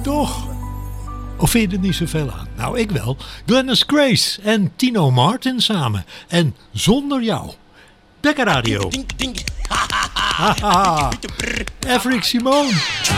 toch? Of vind je er niet zoveel aan? Nou, ik wel. Glennis Grace en Tino Martin samen. En Zonder Jou. Dekka Radio. Haha. Efrik Simon.